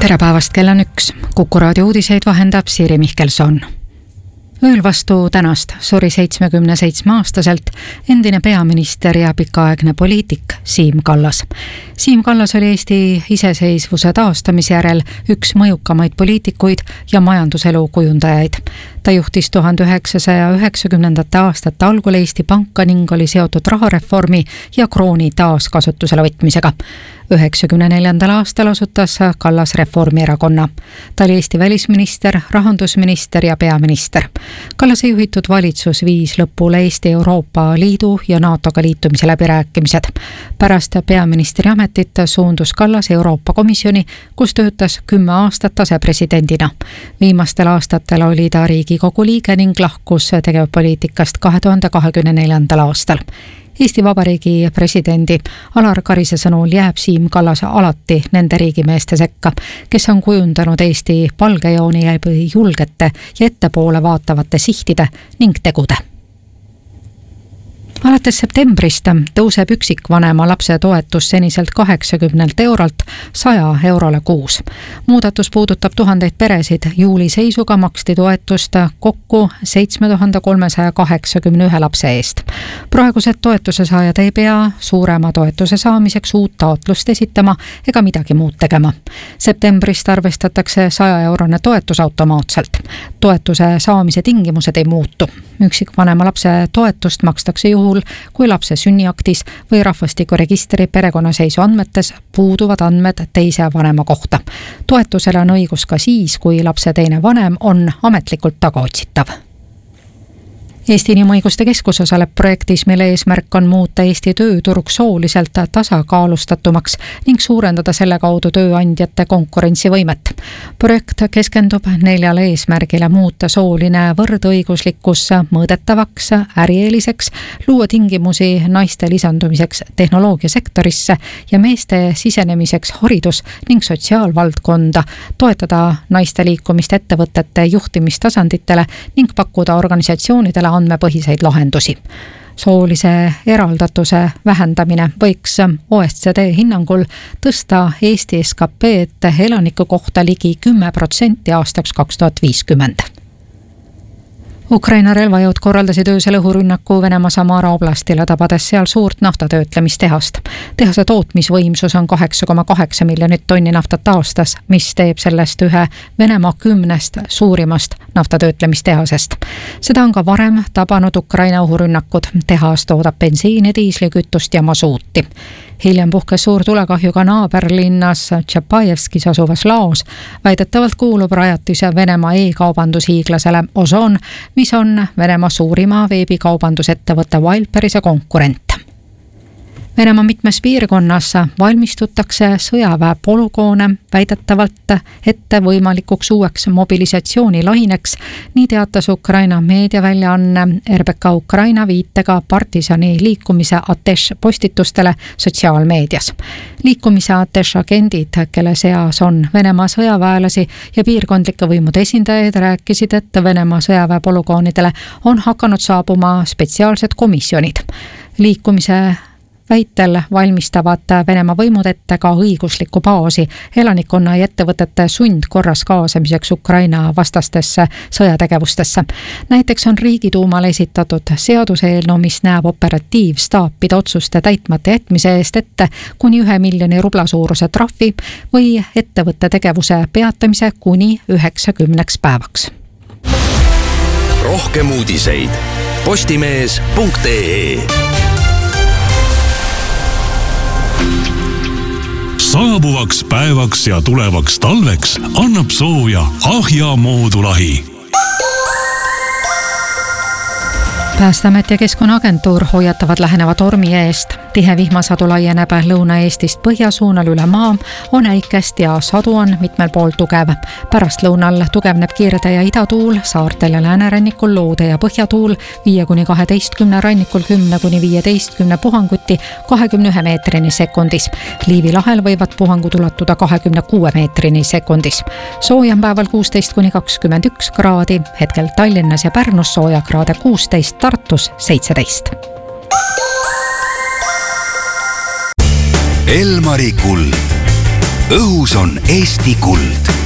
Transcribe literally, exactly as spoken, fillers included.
tere päevast, kell on üks. Kuku raadio uudiseid vahendab Siiri Mihkelson. Ööl vastu tänast suri seitsmekümne seitsme aastaselt endine peaminister ja pikaaegne poliitik Siim Kallas. Siim Kallas oli Eesti iseseisvuse taastamise järel üks mõjukamaid poliitikuid ja majanduselu kujundajaid. Ta juhtis tuhande üheksasaja üheksakümnendate aastate algul Eesti Panka ning oli seotud rahareformi ja krooni taaskasutusele võtmisega. üheksakümne neljandal aastal asutas Kallas Reformierakonna. Ta oli Eesti välisminister, rahandusminister ja peaminister. Kallase juhitud valitsus viis lõpule Eesti Euroopa Liidu ja NATOga liitumise läbirääkimised. Pärast peaministri ametit suundus Kallas Euroopa Komisjoni, kus töötas kümme aastat asepresidendina. Viimastel aastatel oli ta Riigikogu liige ning lahkus tegevpoliitikast kahe tuhande kahekümne neljandal aastal. Eesti Vabariigi presidendi Alar Karise sõnul jääb Siim Kallas alati nende riigimeeste sekka, kes on kujundanud Eesti palgejooni läbi julgete ja ettepoole vaatavate sihtide ning tegude. Alates septembrist tõuseb üksikvanema lapse toetus seniselt kaheksakümnelt eurolt saja eurole kuus. Muudatus puudutab tuhandeid peresid. Juuli seisuga maksti toetust kokku seitse tuhat kolmesada kaheksakümmend üks lapse eest. Praegused toetuse saajad ei pea suurema toetuse saamiseks uut taotlust esitama ega midagi muud tegema. Septembrist arvestatakse saja eurone toetus automaatselt. Toetuse saamise tingimused ei muutu. Üksikvanema lapse toetust makstakse juhul, kui lapse sünniaktis või rahvastikuregistri perekonnaseisu andmetes puuduvad andmed teise vanema kohta. Toetusele on õigus ka siis, kui lapse teine vanem on ametlikult tagaotsitav. Eesti Inimõiguste Keskus osaleb projektis, mille eesmärk on muuta Eesti tööturg sooliselt tasakaalustatumaks ning suurendada selle kaudu tööandjate konkurentsivõimet. Projekt keskendub neljale eesmärgile: muuta sooline võrdõiguslikkus mõõdetavaks, ärieeliseks, luua tingimusi naiste lisandumiseks tehnoloogiasektorisse ja meeste sisenemiseks haridus- ning sotsiaalvaldkonda, toetada naiste liikumist ettevõtete juhtimistasanditele ning pakkuda organisatsioonidele andmepõhiseid lahendusi. Soolise eraldatuse vähendamine võiks O E C D hinnangul tõsta Eesti S K P-d elaniku kohta ligi kümme protsenti aastaks kaks tuhat viiskümmend. Ukraina relvajõud korraldasid öösel õhurünnaku Venemaa Samara oblastile, tabades seal suurt naftatöötlemistehast. Tehase tootmisvõimsus on kaheksa koma kaheksa miljonit tonni naftat aastas, mis teeb sellest ühe Venemaa kümnest suurimast naftatöötlemistehasest. Seda on ka varem tabanud Ukraina õhurünnakud. Tehas toodab bensiini, diislikütust ja masuuti. Hiljem puhkes suur tulekahju naaberlinnas Tšapajevskis asuvas laos. Väidetavalt kuulub rajatise Venemaa e-kaubandushiiglasele Ozon, mis on Venemaa suurima veebikaubandusettevõtte Wildberries konkurent. Venemaa mitmes piirkonnas valmistutakse sõjaväe polügoone väidetavalt ette võimalikuks uueks mobilisatsioonilahineks, nii teatas Ukraina meediaväljaanne R B K Ukraina viitega partisani liikumise Ateš postitustele sotsiaalmeedias. Liikumise Ateš agendid, kelle seas on Venemaa sõjaväelasi ja piirkondlike võimude esindajaid, rääkisid, et Venemaa sõjaväe polügoonidele on hakanud saabuma spetsiaalsed komisjonid. Liikumise väitel valmistavad Venemaa võimud ette ka õiguslikku baasi elanikkonna ja ettevõtete sundkorras kaasamiseks Ukraina vastastesse sõjategevustesse. Näiteks on Riigiduumale esitatud seaduseelnõu, mis näeb operatiivstaapide otsuste täitmata jätmise eest ette kuni ühe miljoni rubla suuruse trahvi või ettevõtte tegevuse peatamise kuni üheksakümneks päevaks. Rohkem uudiseid postimees punkt ee. Saabuvaks päevaks ja tulevaks talveks annab sooja Ahja moodulahi. Päästeamet ja Keskkonnaagentuur hoiatavad läheneva tormi eest. Tihe vihmasadu laieneb Lõuna-Eestist põhjasuunal üle maa, on äikest ja sadu on mitmel pool tugev. Pärast lõunal tugevneb kirde ja idatuul, saartel ja läänerannikul loode ja põhjatuul, viie kuni kaheteistkümne, rannikul kümne kuni viieteistkümne puhanguti, kahekümne ühe meetrini sekundis. Liivi lahel võivad puhangud ulatuda kahekümne kuue meetrini sekundis. Sooja on päeval kuusteist kuni kakskümmend üks kraadi, hetkel Tallinnas ja Pärnus sooja kraade kuusteist, Tartus seitseteist. Elmari kuld. õhus on Eesti kuld.